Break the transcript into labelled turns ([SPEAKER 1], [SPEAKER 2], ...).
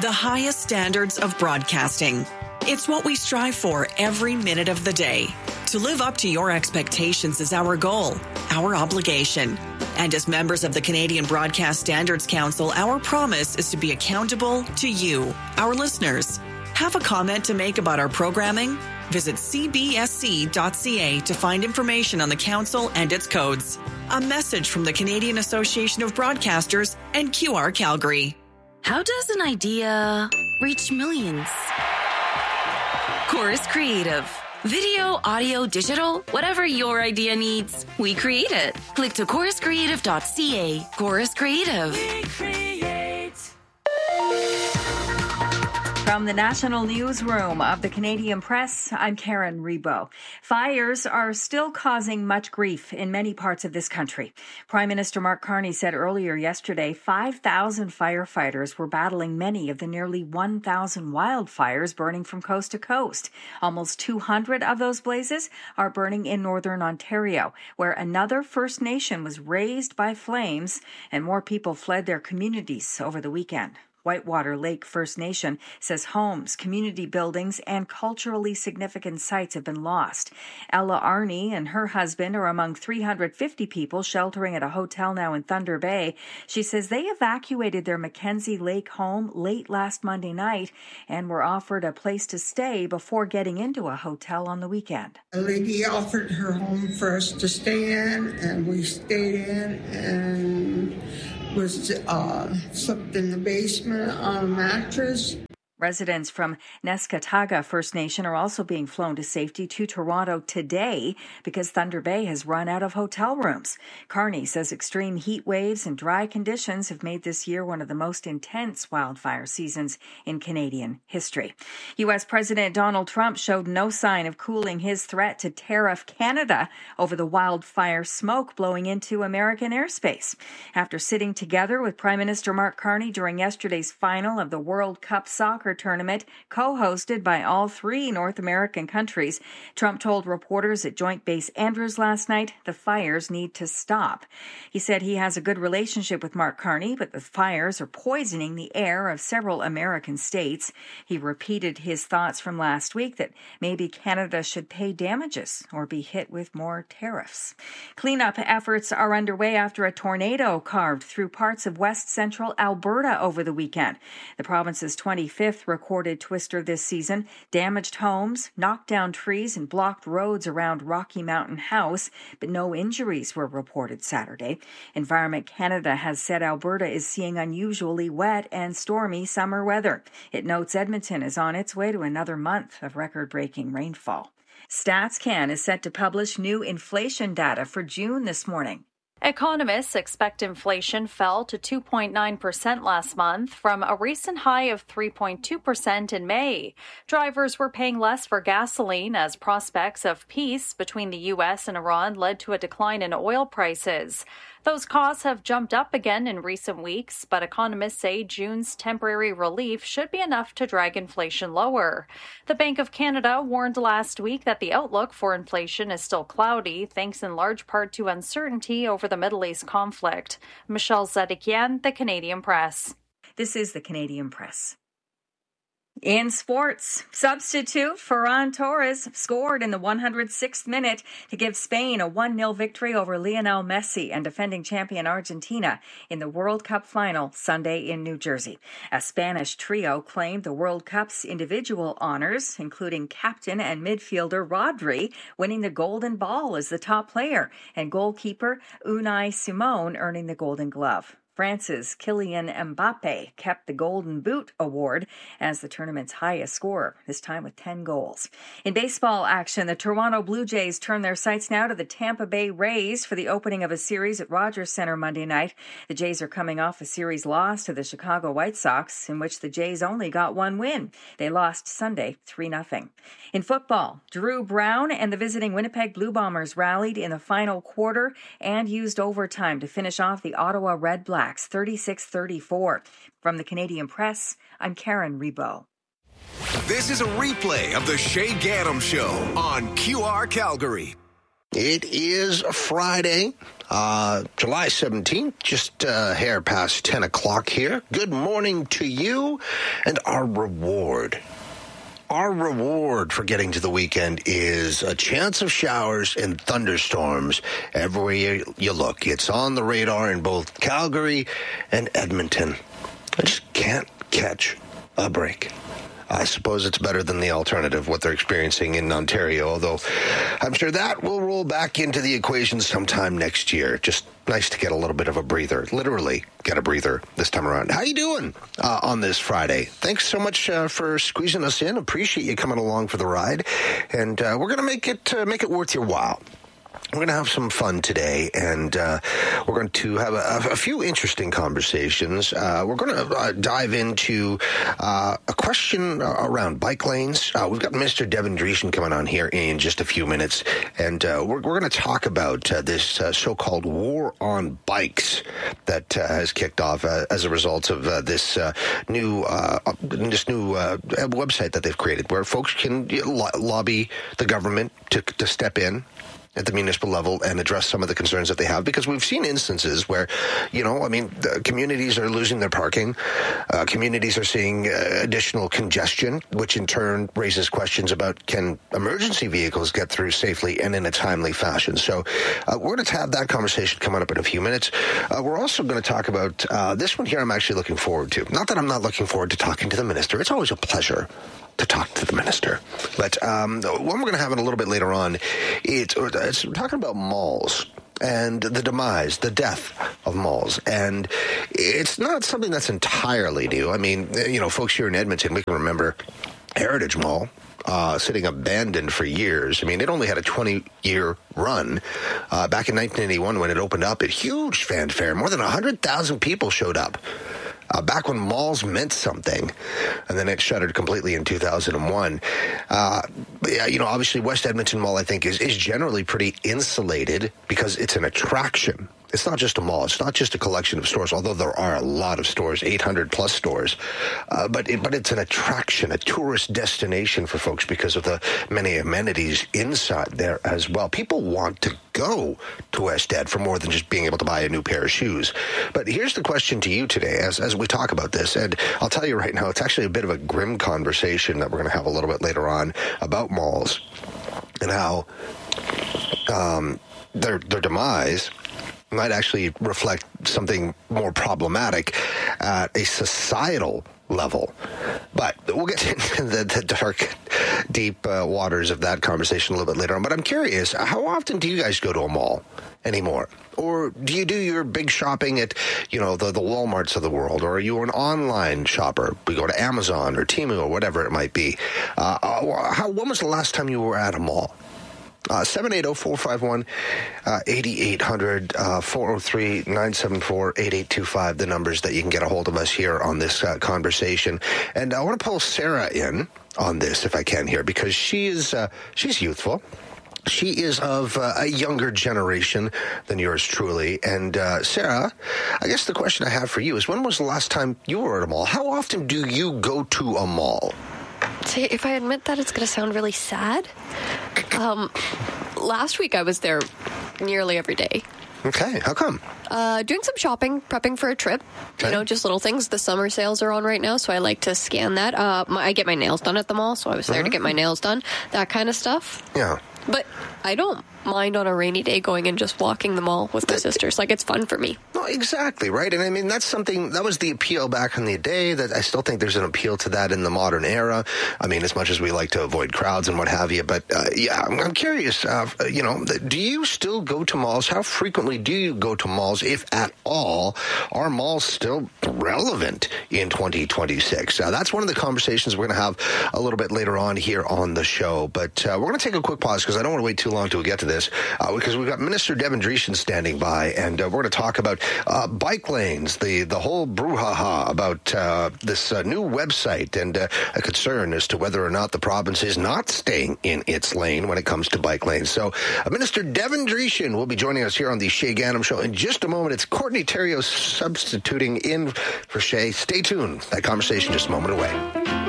[SPEAKER 1] the highest standards of broadcasting. It's what we strive for every minute of the day. To live up to your expectations is our goal, our obligation. And as members of the Canadian Broadcast Standards Council, our promise is to be accountable to you, our listeners. Have a comment to make about our programming? Visit cbsc.ca to find information on the council and its codes. A message from the Canadian Association of Broadcasters and QR Calgary.
[SPEAKER 2] How does an idea reach millions? Chorus Creative. Video, audio, digital, whatever your idea needs, we create it. Click to choruscreative.ca. Chorus Creative.
[SPEAKER 3] We create.
[SPEAKER 4] From the National Newsroom of the Canadian Press, I'm Karen Rebo. Fires are still causing much grief in many parts of this country. Prime Minister Mark Carney said earlier yesterday 5,000 firefighters were battling many of the nearly 1,000 wildfires burning from coast to coast. Almost 200 of those blazes are burning in northern Ontario, where another First Nation was razed by flames and more people fled their communities over the weekend. Whitewater Lake First Nation says homes, community buildings, and culturally significant sites have been lost. Ella Arney and her husband are among 350 people sheltering at a hotel now in Thunder Bay. She says they evacuated their Mackenzie Lake home late last Monday night and were offered a place to stay before getting into a hotel on the weekend.
[SPEAKER 5] A lady offered her home for us to stay in, and we stayed in and was slept in the basement on a mattress.
[SPEAKER 4] Residents from Neskataga First Nation are also being flown to safety to Toronto today because Thunder Bay has run out of hotel rooms. Carney says extreme heat waves and dry conditions have made this year one of the most intense wildfire seasons in Canadian history. U.S. President Donald Trump showed no sign of cooling his threat to tariff Canada over the wildfire smoke blowing into American airspace. After sitting together with Prime Minister Mark Carney during yesterday's final of the World Cup soccer tournament, co-hosted by all three North American countries, Trump told reporters at Joint Base Andrews last night the fires need to stop. He said he has a good relationship with Mark Carney, but the fires are poisoning the air of several American states. He repeated his thoughts from last week that maybe Canada should pay damages or be hit with more tariffs. Cleanup efforts are underway after a tornado carved through parts of west central Alberta over the weekend. The province's 25th recorded twister this season damaged homes, knocked down trees, and blocked roads around Rocky Mountain House, but no injuries were reported Saturday. Environment Canada has said Alberta is seeing unusually wet and stormy summer weather. It notes Edmonton is on its way to another month of record-breaking rainfall. StatsCan is set to publish new inflation data for June this morning.
[SPEAKER 6] Economists expect inflation fell to 2.9% last month from a recent high of 3.2% in May. Drivers were paying less for gasoline as prospects of peace between the U.S. and Iran led to a decline in oil prices. Those costs have jumped up again in recent weeks, but economists say June's temporary relief should be enough to drag inflation lower. The Bank of Canada warned last week that the outlook for inflation is still cloudy, thanks in large part to uncertainty over the Middle East conflict. Michelle Zedekian, The Canadian Press.
[SPEAKER 4] This is The Canadian Press. In sports, substitute Ferran Torres scored in the 106th minute to give Spain a 1-0 victory over Lionel Messi and defending champion Argentina in the World Cup final Sunday in New Jersey. A Spanish trio claimed the World Cup's individual honors, including captain and midfielder Rodri winning the Golden Ball as the top player and goalkeeper Unai Simon earning the Golden Glove. France's Kylian Mbappe kept the Golden Boot award as the tournament's highest scorer, this time with 10 goals. In baseball action, the Toronto Blue Jays turn their sights now to the Tampa Bay Rays for the opening of a series at Rogers Center Monday night. The Jays are coming off a series loss to the Chicago White Sox, in which the Jays only got one win. They lost Sunday 3-0. In football, Drew Brown and the visiting Winnipeg Blue Bombers rallied in the final quarter and used overtime to finish off the Ottawa Red Blacks 36-34. From the Canadian Press, I'm Karen Rebo.
[SPEAKER 7] This is a replay of the Shay Gaddam Show on QR Calgary.
[SPEAKER 3] It is Friday, July 17th, just a hair past 10 o'clock here. Good morning to you, and our reward. Our reward for getting to the weekend is a chance of showers and thunderstorms everywhere you look. It's on the radar in both Calgary and Edmonton. I just can't catch a break. I suppose it's better than the alternative, what they're experiencing in Ontario, although I'm sure that will roll back into the equation sometime next year. Just nice to get a little bit of a breather, literally get a breather this time around. How you doing on this Friday? Thanks so much for squeezing us in. Appreciate you coming along for the ride, and we're going to make it worth your while. We're going to have some fun today, and we're going to have a few interesting conversations. We're going to dive into a question around bike lanes. We've got Mr. Devin Dreesen coming on here in just a few minutes, and we're going to talk about this so-called war on bikes that has kicked off as a result of this new website that they've created, where folks can lobby the government to step in at the municipal level and address some of the concerns that they have, because we've seen instances where, the communities are losing their parking. Communities are seeing additional congestion, which in turn raises questions about can emergency vehicles get through safely and in a timely fashion. So we're going to have that conversation coming up in a few minutes. We're also going to talk about this one here I'm actually looking forward to. Not that I'm not looking forward to talking to the minister. It's always a pleasure to talk to the minister. But one we're going to have in a little bit later on, it's talking about malls and the demise, the death of malls. And it's not something that's entirely new. I mean, folks here in Edmonton, we can remember Heritage Mall sitting abandoned for years. I mean, it only had a 20-year run. Back in 1981, when it opened up, it huge fanfare. More than 100,000 people showed up. Back when malls meant something, and then it shuttered completely in 2001. Obviously West Edmonton Mall, I think, is generally pretty insulated because it's an attraction. It's not just a mall. It's not just a collection of stores, although there are a lot of stores, 800 plus stores. But it's an attraction, a tourist destination for folks because of the many amenities inside there as well. People want to go to West Ed for more than just being able to buy a new pair of shoes. But here's the question to you today as we talk about this. And I'll tell you right now, it's actually a bit of a grim conversation that we're going to have a little bit later on about malls and how their demise might actually reflect something more problematic at a societal level. But we'll get into the dark, deep waters of that conversation a little bit later on. But I'm curious, how often do you guys go to a mall anymore? Or do you do your big shopping at, the Walmarts of the world? Or are you an online shopper? We go to Amazon or Temu or whatever it might be. When was the last time you were at a mall? 780-451-8800, 403-974-8825, the numbers that you can get a hold of us here on this conversation. And I want to pull Sarah in on this if I can here, because she's youthful. She is of a younger generation than yours truly. And Sarah, I guess the question I have for you is, when was the last time you were at a mall? How often do you go to a mall?
[SPEAKER 7] See, if I admit that, it's going to sound really sad. Last week I was there nearly every day.
[SPEAKER 3] Okay, how come?
[SPEAKER 7] Doing some shopping, prepping for a trip. Okay. Just little things. The summer sales are on right now, so I like to scan that. I get my nails done at the mall, so I was there to get my nails done. That kind of stuff.
[SPEAKER 3] Yeah.
[SPEAKER 7] But I don't mind on a rainy day going and just walking the mall with my sisters. Like, it's fun for me.
[SPEAKER 3] No, exactly, right? And I mean, that was the appeal back in the day. That I still think there's an appeal to that in the modern era. I mean, as much as we like to avoid crowds and what have you. But I'm curious, do you still go to malls? How frequently do you go to malls, if at all? Are malls still relevant in 2026? That's one of the conversations we're going to have a little bit later on here on the show. But we're going to take a quick pause because I don't want to wait too long to get to this, because we've got Minister Devin Dreesen standing by, and we're going to talk about bike lanes, the whole brouhaha about this new website, and a concern as to whether or not the province is not staying in its lane when it comes to bike lanes. So Minister Devin Dreesen will be joining us here on the Shay Gannam Show in just a moment. It's Courtney Theriault substituting in for Shay. Stay tuned. That conversation just a moment away.